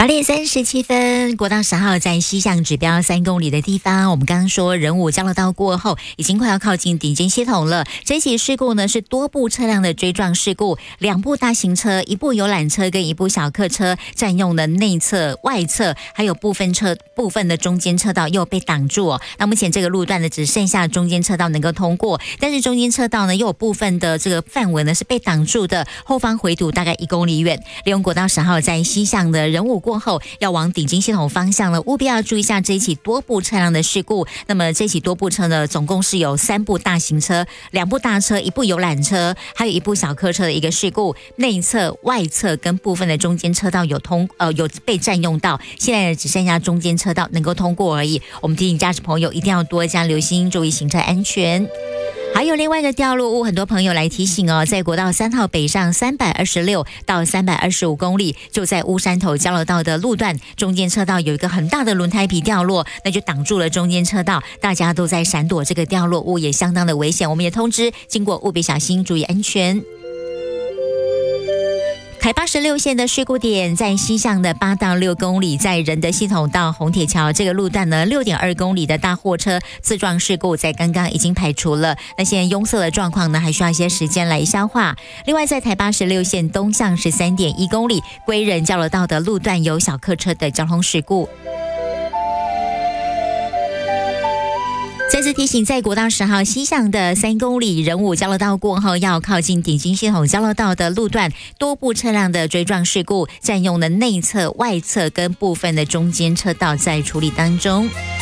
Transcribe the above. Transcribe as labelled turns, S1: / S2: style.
S1: 8:37，国道10号在西向指标3公里的地方，我们刚刚说仁武交流道过后，已经快要靠近顶尖系统了。这起事故呢是多部车辆的追撞事故，2部大型车、1部游览车跟1部小客车占用了内侧、外侧，还有部分的中间车道又被挡住哦。那目前这个路段呢只剩下中间车道能够通过，但是中间车道呢又有部分的这个范围呢是被挡住的，后方回堵大概1公里远。利用国道10号在西向的仁武过后，要往顶金系统方向了，务必要注意一下这一起多部车辆的事故。那么这起多部车呢，总共是有3部大型车、2部大车、1部游览车，还有1部小客车的一个事故。内侧、外侧跟部分的中间车道有被占用到，现在只剩下中间车道能够通过而已。我们提醒驾驶朋友一定要多加留心，注意行车安全。还有另外一个掉落物，很多朋友来提醒哦，在国道3号北上326到325公里，就在乌山头交流道的路段，中间车道有一个很大的轮胎皮掉落，那就挡住了中间车道，大家都在闪躲这个掉落物，也相当的危险。我们也通知经过务必小心，注意安全。台86线的事故点在西向的8到6公里，在仁德系统到红铁桥这个路段呢，6.2公里的大货车自撞事故在刚刚已经排除了，那现在拥塞的状况呢还需要一些时间来消化。另外在台86线东向13.1公里归仁交流道的路段有小客车的交通事故。再次提醒，在国道10号西向的3公里仁武交流道过后，要靠近顶金系统交流道的路段，多部车辆的追撞事故，占用了内侧、外侧跟部分的中间车道在处理当中。